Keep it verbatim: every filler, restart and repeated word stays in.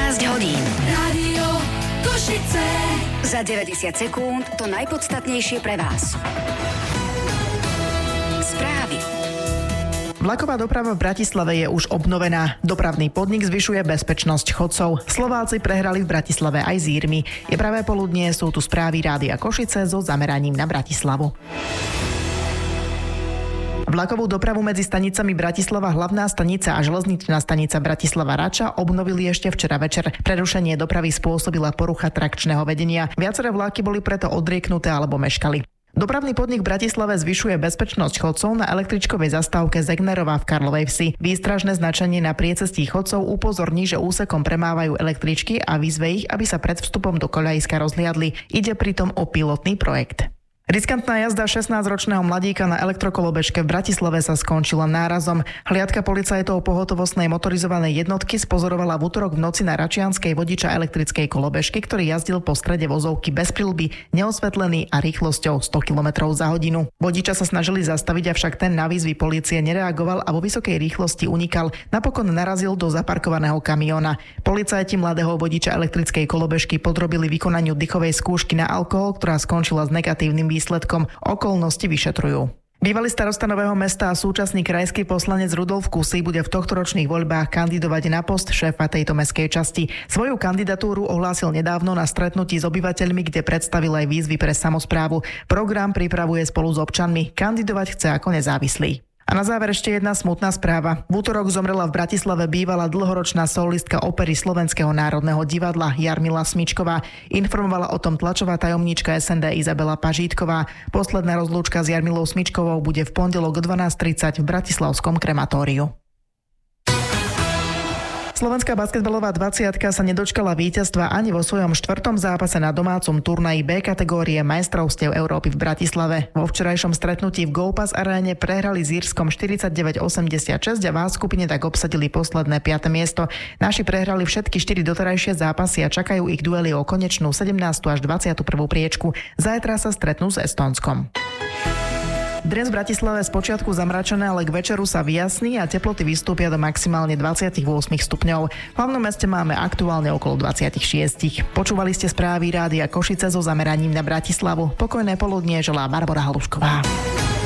štrnásť hodín. Rádio Košice. Za deväťdesiat sekúnd to najpodstatnejšie pre vás. Správy. Vlaková doprava v Bratislave je už obnovená. Dopravný podnik zvyšuje bezpečnosť chodcov. Slováci prehrali v Bratislave aj s Írmi. Je pravé poludnie, sú tu správy Rádia Košice so zameraním na Bratislavu. Vlakovú dopravu medzi stanicami Bratislava Hlavná stanica a železničná stanica Bratislava Rača obnovili ešte včera večer. Prerušenie dopravy spôsobila porucha trakčného vedenia. Viaceré vláky boli preto odrieknuté alebo meškali. Dopravný podnik v Bratislave zvyšuje bezpečnosť chodcov na električkovej zastávke Zegnerova v Karlovej Vsi. Výstražné značenie na priecestí chodcov upozorní, že úsekom premávajú električky a vyzve ich, aby sa pred vstupom do koľajiska rozhliadli. Ide pritom o pilotný projekt. Riskantná jazda šestnásťročného mladíka na elektrokolobežke v Bratislave sa skončila nárazom. Hliadka policajtov pohotovostnej motorizovanej jednotky spozorovala v utorok v noci na Račianskej vodiča elektrickej kolobežky, ktorý jazdil po strede vozovky bez prilby, neosvetlený a rýchlosťou sto kilometrov za hodinu. Vodiča sa snažili zastaviť, avšak ten na výzvy polície nereagoval a vo vysokej rýchlosti unikal. Napokon narazil do zaparkovaného kamióna. Policajti mladého vodiča elektrickej kolobežky podrobili vykonaniu dýchovej skúšky na alkohol, ktorá skončila s negatívnym výsledkom. Okolnosti vyšetrujú. Bývalý starosta Nového Mesta a súčasný krajský poslanec Rudolf Kusy bude v tohtoročných voľbách kandidovať na post šéfa tejto mestskej časti. Svoju kandidatúru ohlásil nedávno na stretnutí s obyvateľmi, kde predstavil aj výzvy pre samosprávu. Program pripravuje spolu s občanmi. Kandidovať chce ako nezávislý. A na záver ešte jedna smutná správa. V útorok zomrela v Bratislave bývalá dlhoročná solistka opery Slovenského národného divadla Jarmila Smičková. Informovala o tom tlačová tajomníčka es en dé Izabela Pažítková. Posledná rozlúčka s Jarmilou Smičkovou bude v pondelok o dvanásť tridsať v bratislavskom krematóriu. Slovenská basketbalová dvadsiatka sa nedočkala víťazstva ani vo svojom štvrtom zápase na domácom turnaji B kategórie majstrovstiev Európy v Bratislave. Vo včerajšom stretnutí v GoPass aréne prehrali s Írskom štyridsaťdeväť osemdesiatšesť a v A skupine tak obsadili posledné piate miesto. Naši prehrali všetky štyri doterajšie zápasy a čakajú ich duely o konečnú sedemnástu až dvadsiatu prvú priečku. Zajtra sa stretnú s Estónskom. Dnes v Bratislave spočiatku zamračené, ale k večeru sa vyjasní a teploty vystúpia do maximálne dvadsaťosem stupňov. V hlavnom meste máme aktuálne okolo dvadsaťšesť. Počúvali ste správy Rádia Košice so zameraním na Bratislavu. Pokojné poludnie želá Barbora Halušková.